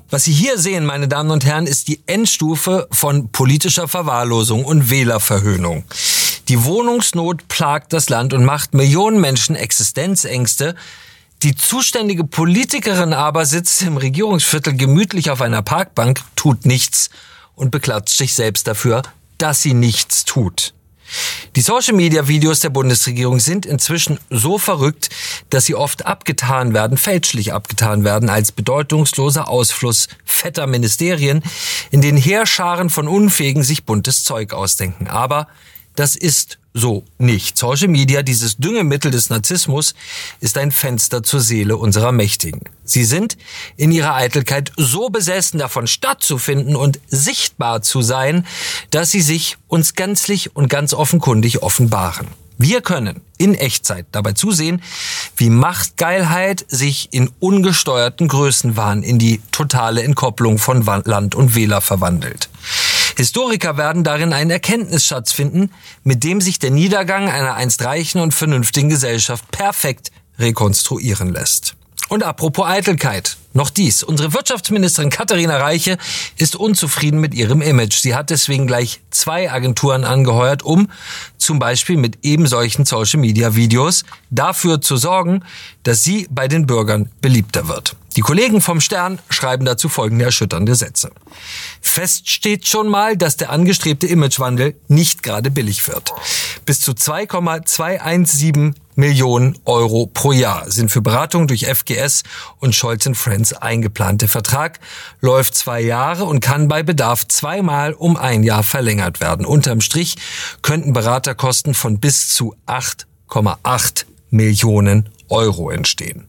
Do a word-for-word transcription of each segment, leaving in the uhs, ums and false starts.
Was Sie hier sehen, meine Damen und Herren, ist die Endstufe von politischer Verwahrlosung und Wählerverhöhnung. Die Wohnungsnot plagt das Land und macht Millionen Menschen Existenzängste. Die zuständige Politikerin aber sitzt im Regierungsviertel gemütlich auf einer Parkbank, tut nichts und beklatscht sich selbst dafür, dass sie nichts tut. Die Social-Media-Videos der Bundesregierung sind inzwischen so verrückt, dass sie oft abgetan werden, fälschlich abgetan werden, als bedeutungsloser Ausfluss fetter Ministerien, in denen Heerscharen von Unfähigen sich buntes Zeug ausdenken. Aber das ist so nicht. Social Media, dieses Düngemittel des Narzissmus, ist ein Fenster zur Seele unserer Mächtigen. Sie sind in ihrer Eitelkeit so besessen davon, stattzufinden und sichtbar zu sein, dass sie sich uns gänzlich und ganz offenkundig offenbaren. Wir können in Echtzeit dabei zusehen, wie Machtgeilheit sich in ungesteuerten Größenwahn in die totale Entkopplung von Land und Wähler verwandelt. Historiker werden darin einen Erkenntnisschatz finden, mit dem sich der Niedergang einer einst reichen und vernünftigen Gesellschaft perfekt rekonstruieren lässt. Und apropos Eitelkeit, noch dies. Unsere Wirtschaftsministerin Katharina Reiche ist unzufrieden mit ihrem Image. Sie hat deswegen gleich zwei Agenturen angeheuert, um zum Beispiel mit eben solchen Social-Media-Videos dafür zu sorgen, dass sie bei den Bürgern beliebter wird. Die Kollegen vom Stern schreiben dazu folgende erschütternde Sätze. Fest steht schon mal, dass der angestrebte Imagewandel nicht gerade billig wird. Bis zu zwei Komma zweihundertsiebzehn Millionen Euro pro Jahr sind für Beratung durch F G S und Scholz and Friends eingeplant. Der Vertrag läuft zwei Jahre und kann bei Bedarf zweimal um ein Jahr verlängert werden. Unterm Strich könnten Beraterkosten von bis zu acht Komma acht Millionen Euro entstehen.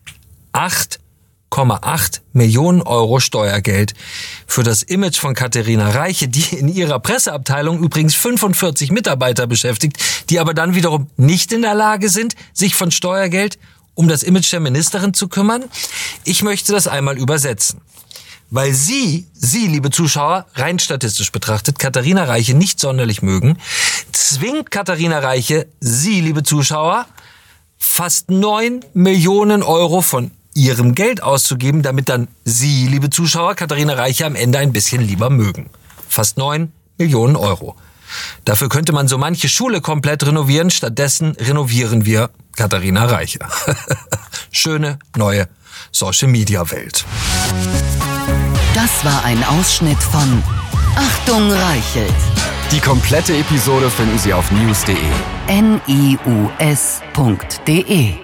acht Komma acht Millionen Euro Steuergeld für das Image von Katharina Reiche, die in ihrer Presseabteilung übrigens fünfundvierzig Mitarbeiter beschäftigt, die aber dann wiederum nicht in der Lage sind, sich von Steuergeld um das Image der Ministerin zu kümmern. Ich möchte das einmal übersetzen. Weil Sie, Sie, liebe Zuschauer, rein statistisch betrachtet, Katharina Reiche nicht sonderlich mögen, zwingt Katharina Reiche, Sie, liebe Zuschauer, fast neun Millionen Euro von ihrem Geld auszugeben, damit dann Sie, liebe Zuschauer, Katharina Reiche am Ende ein bisschen lieber mögen. Fast neun Millionen Euro. Dafür könnte man so manche Schule komplett renovieren, stattdessen renovieren wir Katharina Reiche. Schöne neue Social-Media-Welt. Das war ein Ausschnitt von Achtung Reichelt. Die komplette Episode finden Sie auf news punkt de. N I U S punkt de